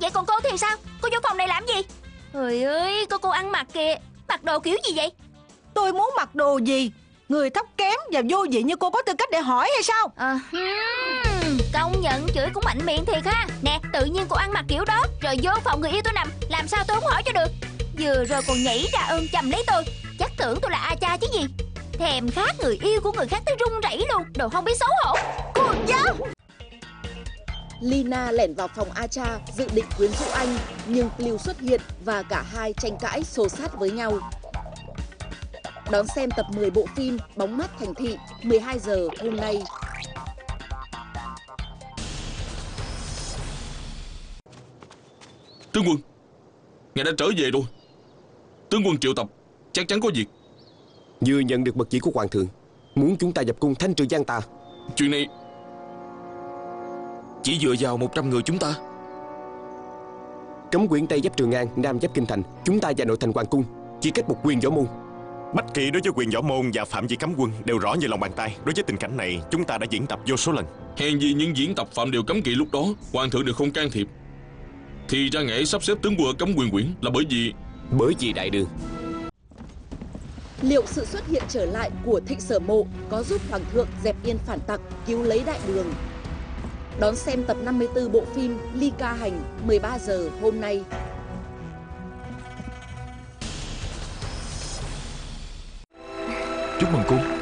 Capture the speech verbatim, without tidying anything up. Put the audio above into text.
Vậy còn cô thì sao? Cô vô phòng này làm gì? Trời ơi, cô cô ăn mặc kìa. Mặc đồ kiểu gì vậy? Tôi muốn mặc đồ gì? Người thấp kém và vô vị như cô có tư cách để hỏi hay sao? À, hmm, công nhận chửi cũng mạnh miệng thiệt ha. Nè, tự nhiên cô ăn mặc kiểu đó rồi vô phòng người yêu tôi nằm, làm sao tôi không hỏi cho được? Vừa rồi còn nhảy ra ôm chầm lấy tôi, chắc tưởng tôi là A Cha chứ gì. Thèm khát người yêu của người khác tới run rẩy luôn. Đồ không biết xấu hổ. Cô giáo. Lina lẻn vào phòng A Cha dự định quyến rũ anh, nhưng Cleo xuất hiện và cả hai tranh cãi xô xát với nhau. Đón xem tập mười bộ phim Bóng mắt thành thị mười hai giờ hôm nay. Tướng quân, ngài đã trở về rồi. Tướng quân triệu tập, chắc chắn có việc. Vừa nhận được mật chỉ của hoàng thượng, muốn chúng ta dập cung thanh trừ gian tà. Chuyện này chỉ dựa vào một trăm người chúng ta. Cấm quyển Tây giáp Trường An, Nam giáp Kinh Thành, chúng ta và nội thành hoàng cung chỉ cách một quyền võ môn. Bách Kỵ đối với quyền võ môn và phạm vi cấm quân đều rõ như lòng bàn tay. Đối với tình cảnh này, chúng ta đã diễn tập vô số lần. Hèn gì những diễn tập phạm điều cấm kỵ lúc đó hoàng thượng đều không can thiệp. Thì ra ngài sắp xếp tướng quân ở cấm quân quyển là bởi vì Bởi vì đại đường. Liệu sự xuất hiện trở lại của Thịnh Sở Mộ có giúp hoàng thượng dẹp yên phản tặc, cứu lấy đại đường? Đón xem tập năm mươi tư bộ phim Ly Ca Hành mười ba giờ hôm nay. Chúc mừng cô.